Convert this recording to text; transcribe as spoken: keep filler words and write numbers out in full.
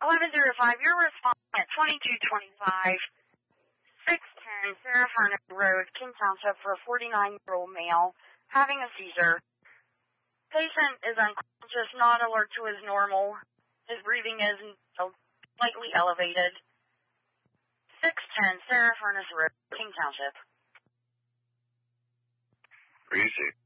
eleven zero five, you're responding at twenty-two twenty-five, six ten Sarah Furnace Road, King Township, for a forty-nine-year-old male having a seizure. Patient is unconscious, not alert to his normal. His breathing is slightly elevated. six ten Sarah Furnace Road, King Township. Where are you seeing?